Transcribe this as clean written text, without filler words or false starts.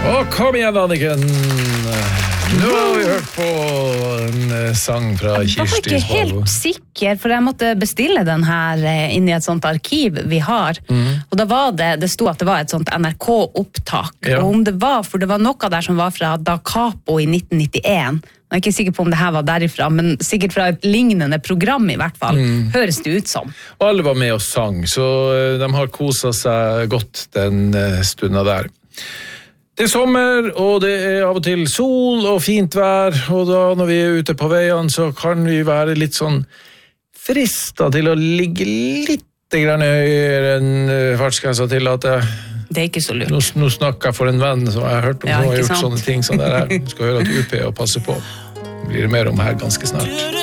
Kom igjen, Anniken. Nå har vi hørt på en sang fra Kirsti Spargo. Jeg var ikke helt sikker, for jeg måtte bestille den her inn I et sånt arkiv vi har. Og da var det stod at det var et sånt NRK-opptak. Ja. Og om det var, for det var noe der som var fra Da Capo I 1991. Jeg ikke sikker på om det her var derifra, men sikkert fra et lignende program I hvert fall. Høres det ut som. Og alle var med og sang, så de har koset seg godt den stunden der. Det sommer, og det av og til sol og fint vær, og da når vi ute på veien, så kan vi være litt sånn fristet til å ligge litt grann høyere enn fartsgrensa tillater. Det ikke så lurt. Nå snakker jeg for en venn som jeg har hørt om, som har gjort sånne ting som det her. Du skal høre at UP og passe på. Det blir mer om her ganske snart.